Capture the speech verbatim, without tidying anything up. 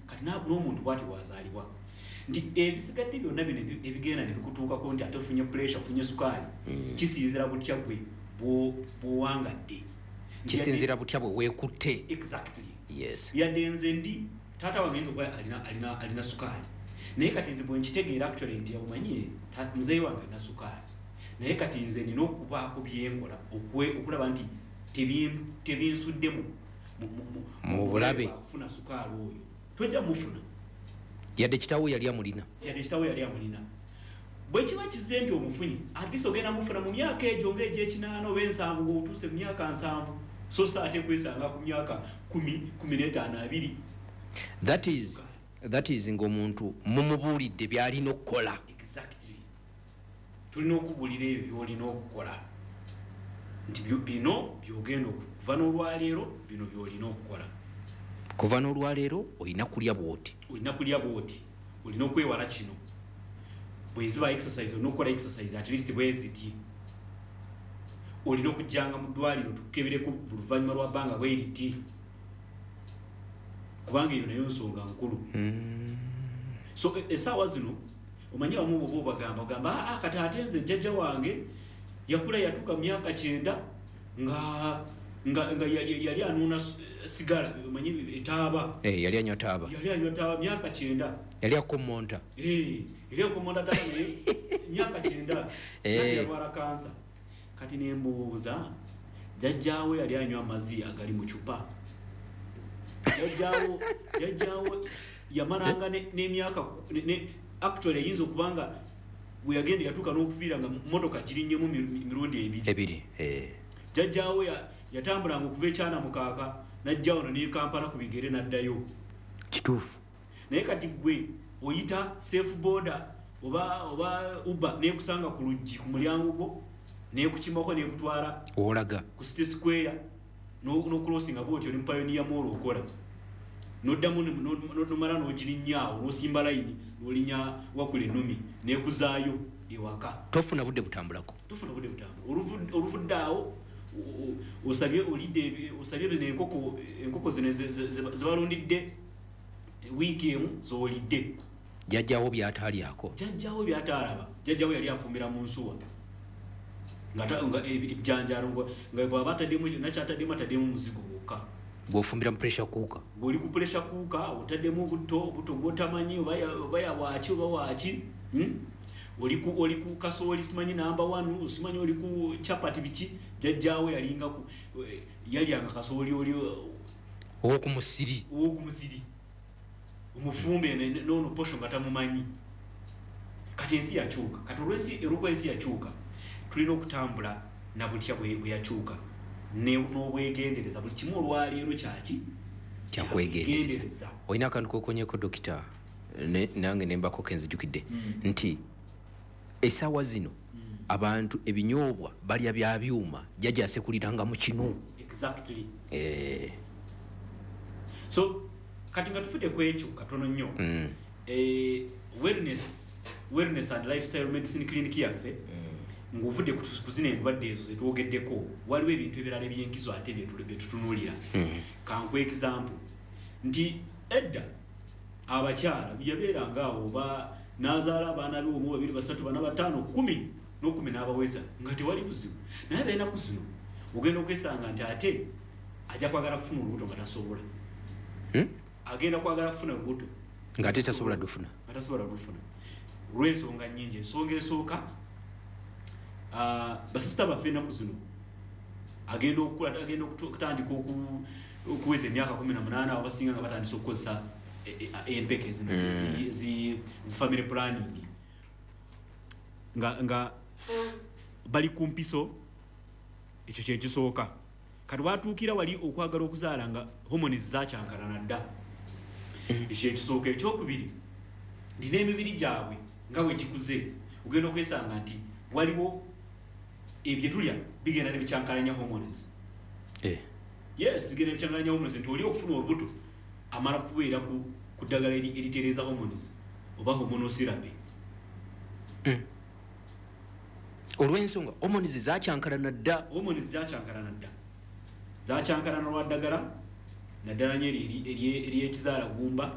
kati n'omuntu bwati wazaalibwa nti ebisigadde byonna bino ebigenda ne bikutuukako nti ate ofunye pressure ofunye sukaali kisinzira butya bwe bw'owangadde kisinzira butya bwe weekutte. Exactly. Yes. Yadde nze ndi taata wange ayinza okuba alina, alina, alina sukaali naye kati nze bwe nkitegeera actually nti omanye muzeeyi wange alina sukaali naye kati nze nina okubaako byenkola okulaba nti tebinsudde mu bulabe kufuna sukaali oyo tojja mufuna yadde kitaawo yali amulina yadde kitaawo yali amulina bwe kiba kize nti omufunyi atleast ogenda mufuna mu myaka egyo ng'egyekinaana oba ensanvu ng'otuuse mu myaka nsanvu so saa ate kwesanga ku myaka kumi kumi n'etaano abiri. That is that is ng'omuntu mumubuulidde by'alina okukola. Exactly. Tulina okubuulira ebyo by'olina okukola nti bino by'ogenda okuva n'olwaleero bino by'olina okukola. Kuva n'olwaleero olina kulya bwoti. Olina kulya bwoti. Olina okwewala kino. Bwe ziba exercise olina okukola exercise at least bwe ziti. Olina okujjanga mu ddwaliro tukebireko oluvannyuma lwa bbanga bwe liti. Kubanga eyo nayo nsonga nkulu. Mm. So essaawa zino omanyi abamu bo bagamba bagamba ah kati ate nze jjajja wange yakula yatuuka myaka kyenda nga nga nga yali yali anuuna sigala omanyi etaaba. Eh yali anywa taaba. Yali anywa taaba myaka kyenda. Yali akomonta. Eh yali akomonta taaba myaka kyenda. Eh yalwala kansa. Kati ne mbuuza jjajjaawe yali anywa amazzi agali mu cupa. Jjajjaawo jjajjaawo yamaranga n'emyaka ne actually yinzo kubanga we yagenda yatuuka n'okufiira nga motoka girinnyemu mirundi ebiri. Ebiri. Eh. Jjajjaawo yatambulanga okuva ekyana mukaaka n'ajja wano ne Kampala ku bigere n'addayo. Kituufu. Naye kati gwe oyita safe border oba oba Uber neekusanga ku luggi ku mulyango gwo neekukimako neekutwala olaga ku City Square no no crossing about oli pioneer mall okola noddamu nomala n'ogirinnyawo n'osimba layini n'olinya wakule nnumi neekuzaayo ewaka. Tofuna budde butambulako. Tofuna budde butambula oluvuddaawo osabye olidde osabye bino enkoko enkoko zino zibalundidde wiiki emu z'olidde. Jjajjaawo by'ataalyako. Jjajjaawo by'ataalaba. Jjajjaawo yali afumbira mu nsuwa nga ebijjanjalo nga bw'aba ataddemu nakyataddemu ataddemu muzigo gwokka. Bw'ofumbira mu pressure cooker. Bw'oli ku pressure cooker otaddemu obuto obuto gw'otamanyi oba ya waaki oba waaki. Oli ku oli ku kasooli simanyi namba one simanyi oli ku chapati biki jjajjaawo yalinga ku yalyanga kasooli oli oku musiri oku musiri omufumbe nono posho nga tamumanyi. Kati ensi yakyuka kati olwensi olwensi yakyuka tulina okutambula na butya bwe yakyuka n'obwegendereza buli kimu olwaleero kyaki kyakwegendereza. Olina akantu kokonyeko dokita nange nembako kenzijukidde nti essaawa zino abantu ebinyoobwa balya bya byuma jjajja asekuliranga mu kinu. Exactly. Eh. So kati nga tufudde ku ekyo katono nnyo mm. eh, wellness wellness and lifestyle medicine clinic yaffe mm. ng'ovudde ku zino endwadde ezo zetwogeddeko waliwo ebintu ebirala ebyenkizo ate bye tutunuulira. mm. Kankwe example nti edda abakyala yabeeranga awo oba n'azaala abaana be omu babiri basatu bana bataano kumi n'okumi n'abaweza nga tewali buzibu naye beenaku zino ogenda okwesanga nti ate ajja kwagala kufuna olubuto nga tasobola. hmm? Agenda kwagala kufuna olubuto nga ate tasobola dufuna nga tasobola dufuna olw'ensonga nnyingi. Ensonga esooka basisita baffe ennaku zino agenda okukula agenda okutandika okuweza emyaka kumi na munaana abo basinga nga batandisa okukozesa empeke zino zi family planning nga nga bali ku mpiso. Ekyo kye kisooka. Kati watuukira wali okwagala okuzaala nga hormones zakyankalana dda. Ekyo ekisooka. Ekyokubiri ndina emibiri gyabwe nga bwe gikuze ogenda okwesanga nti waliwo ebyo tulya bigenda ne bikyankalanya hormones. Eh. Yes, bigenda bikyankalanya hormones nti oli okufuna olubuto amala kubeera ku ku ddagala eritereeza hormones oba hormonal therapy. Mm. Olw'ensonga hormones zakyankalana dda. Hormones zakyankalana dda. Zakyankalana lwa ddagala naddala nnyo ery'ekizaala gumba